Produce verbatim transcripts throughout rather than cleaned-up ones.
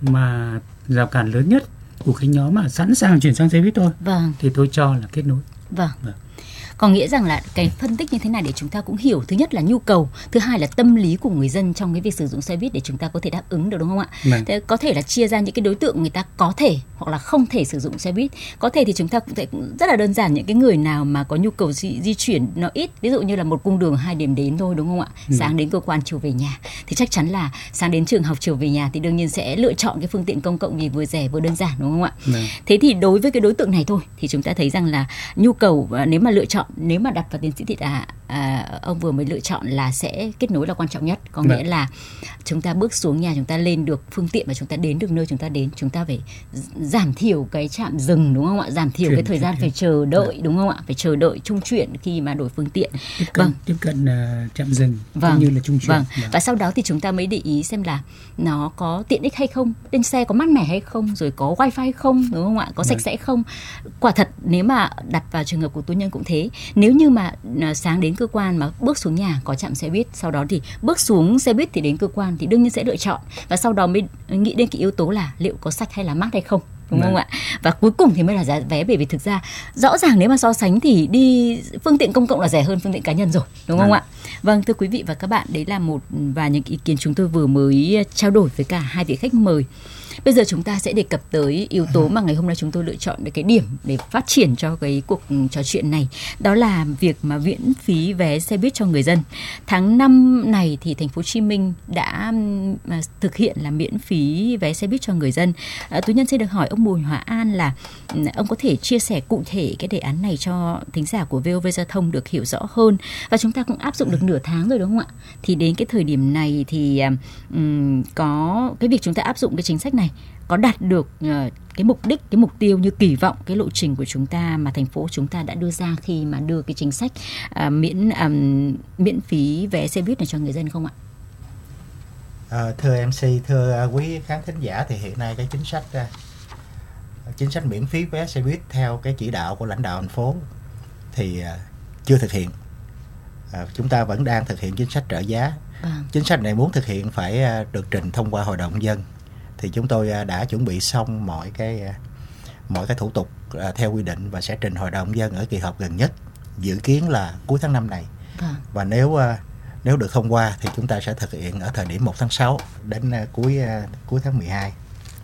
mà rào cản lớn nhất của cái nhóm mà sẵn sàng chuyển sang xe buýt thôi, Vâng. thì tôi cho là kết nối. Vâng. Vâng. Có nghĩa rằng là cái phân tích như thế này để chúng ta cũng hiểu, thứ nhất là nhu cầu, thứ hai là tâm lý của người dân trong cái việc sử dụng xe buýt để chúng ta có thể đáp ứng được, đúng không ạ? Vâng. Thế có thể là chia ra những cái đối tượng người ta có thể hoặc là không thể sử dụng xe buýt. Có thể thì chúng ta cũng thể cũng rất là đơn giản, những cái người nào mà có nhu cầu di, di chuyển nó ít, ví dụ như là một cung đường hai điểm đến thôi, đúng không ạ? Ừ. Sáng đến cơ quan, chiều về nhà, thì chắc chắn là sáng đến trường học, chiều về nhà thì đương nhiên sẽ lựa chọn cái phương tiện công cộng vì vừa rẻ vừa đơn giản, đúng không ạ? Vâng. Thế thì đối với cái đối tượng này thôi thì chúng ta thấy rằng là nhu cầu, nếu mà lựa chọn, nếu mà đặt vào tiến sĩ Thị Đà, à, ông vừa mới lựa chọn là sẽ kết nối là quan trọng nhất, có nghĩa là chúng ta bước xuống nhà, chúng ta lên được phương tiện và chúng ta đến được nơi chúng ta đến, chúng ta phải giảm thiểu cái trạm dừng, đúng không ạ? Giảm thiểu chuyển, cái thời gian phải chờ đợi, đúng không ạ? Phải chờ đợi trung chuyển khi mà đổi phương tiện. Tiếp cận, vâng. tiếp cận uh, trạm dừng vâng. cũng như là trung chuyển. Vâng. Vâng. Và sau đó thì chúng ta mới để ý xem là nó có tiện ích hay không, trên xe có mát mẻ hay không, rồi có wifi hay không, đúng không ạ? Có sạch vâng. sẽ không? Quả thật nếu mà đặt vào trường hợp của tôi nhân cũng thế, nếu như mà sáng đến cơ quan mà bước xuống nhà có trạm xe buýt, sau đó thì bước xuống xe buýt thì đến cơ quan, thì đương nhiên sẽ lựa chọn, và sau đó mới nghĩ đến cái yếu tố là liệu có sạch hay là mát hay không, đúng Đấy. không ạ? Và cuối cùng thì mới là giá vé, bởi vì thực ra rõ ràng nếu mà so sánh thì đi phương tiện công cộng là rẻ hơn phương tiện cá nhân rồi, đúng Đấy. không ạ? Vâng, thưa quý vị và các bạn, đấy là một và những ý kiến chúng tôi vừa mới trao đổi với cả hai vị khách mời. Bây giờ chúng ta sẽ đề cập tới yếu tố mà ngày hôm nay chúng tôi lựa chọn để cái điểm để phát triển cho cái cuộc trò chuyện này. Đó là việc mà miễn phí vé xe buýt cho người dân. Tháng năm này thì thành phố Hồ Chí Minh đã thực hiện là miễn phí vé xe buýt cho người dân. À, Tú Nhân sẽ được hỏi ông Bùi Hòa An là ông có thể chia sẻ cụ thể cái đề án này cho thính giả của vê o vê Giao thông được hiểu rõ hơn. Và chúng ta cũng áp dụng được nửa tháng rồi, đúng không ạ? Thì đến cái thời điểm này thì um, có cái việc chúng ta áp dụng cái chính sách này có đạt được uh, cái mục đích, cái mục tiêu như kỳ vọng, cái lộ trình của chúng ta mà thành phố chúng ta đã đưa ra khi mà đưa cái chính sách uh, miễn um, miễn phí vé xe buýt này cho người dân không ạ? À, thưa em xê, thưa quý khán thính giả, thì hiện nay cái chính sách uh, chính sách miễn phí vé xe buýt theo cái chỉ đạo của lãnh đạo thành phố thì uh, chưa thực hiện. Uh, chúng ta vẫn đang thực hiện chính sách trợ giá. À. Chính sách này muốn thực hiện phải uh, được trình thông qua Hội đồng Nhân dân. Thì chúng tôi đã chuẩn bị xong mọi cái mọi cái thủ tục theo quy định và sẽ trình Hội đồng Nhân dân ở kỳ họp gần nhất, dự kiến là cuối tháng năm này. À. Và nếu nếu được thông qua thì chúng ta sẽ thực hiện ở thời điểm một tháng sáu đến cuối cuối tháng mười hai.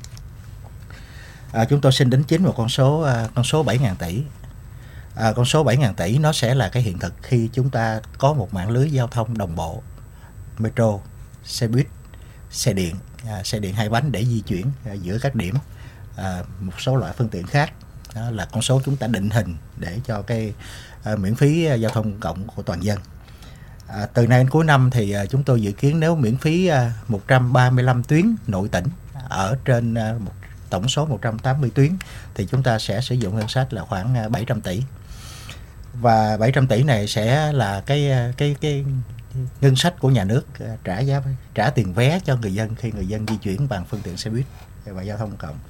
À, chúng tôi xin đính chính một con số con số bảy nghìn tỷ. À, con số bảy nghìn tỷ nó sẽ là cái hiện thực khi chúng ta có một mạng lưới giao thông đồng bộ, metro, xe buýt, xe điện, à, xe điện hai bánh để di chuyển à, giữa các điểm, à, một số loại phương tiện khác. Đó là con số chúng ta định hình để cho cái à, miễn phí à, giao thông cộng của toàn dân. À, từ nay đến cuối năm thì à, chúng tôi dự kiến nếu miễn phí à, một trăm ba mươi lăm tuyến nội tỉnh ở trên à, một, tổng số một trăm tám mươi tuyến thì chúng ta sẽ sử dụng ngân sách là khoảng à, bảy trăm tỷ. Và bảy trăm tỷ này sẽ là cái cái cái ngân sách của nhà nước trả giá trả tiền vé cho người dân khi người dân di chuyển bằng phương tiện xe buýt và giao thông công cộng.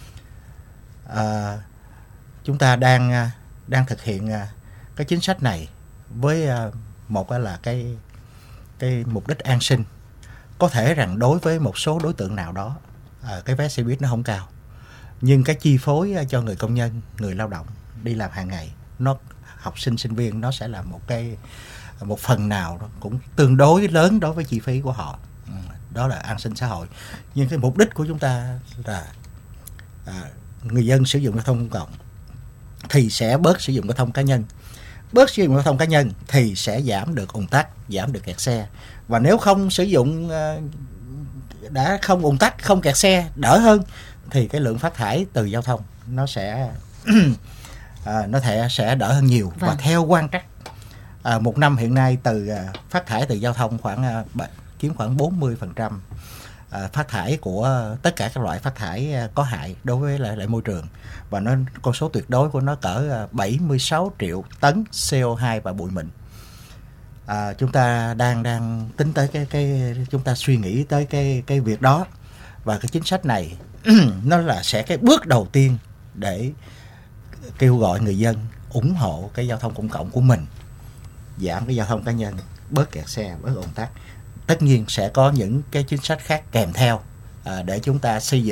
À, chúng ta đang đang thực hiện cái chính sách này với một là cái cái mục đích an sinh. Có thể rằng đối với một số đối tượng nào đó à, cái vé xe buýt nó không cao, nhưng cái chi phối cho người công nhân, người lao động đi làm hàng ngày, nó học sinh sinh viên nó sẽ là một cái một phần nào đó cũng tương đối lớn đối với chi phí của họ. Đó là an sinh xã hội. Nhưng cái mục đích của chúng ta là à, người dân sử dụng giao thông công cộng thì sẽ bớt sử dụng giao thông cá nhân. Bớt sử dụng giao thông cá nhân thì sẽ giảm được ùn tắc, giảm được kẹt xe. Và nếu không sử dụng, đã không ùn tắc, không kẹt xe, đỡ hơn, thì cái lượng phát thải từ giao thông nó sẽ à, nó thể sẽ đỡ hơn nhiều. Vâng. Và theo quan trắc, à, một năm hiện nay từ à, phát thải từ giao thông khoảng à, chiếm khoảng bốn mươi phần trăm à, phát thải của tất cả các loại phát thải à, có hại đối với lại, lại môi trường. Và nó con số tuyệt đối của nó cỡ à, bảy mươi sáu triệu tấn xê o hai và bụi mịn. À, chúng ta đang đang tính tới cái cái chúng ta suy nghĩ tới cái cái việc đó, và cái chính sách này nó là sẽ cái bước đầu tiên để kêu gọi người dân ủng hộ cái giao thông công cộng của mình, giảm cái giao thông cá nhân, bớt kẹt xe, bớt ùn tắc. Tất nhiên sẽ có những cái chính sách khác kèm theo à, để chúng ta xây dựng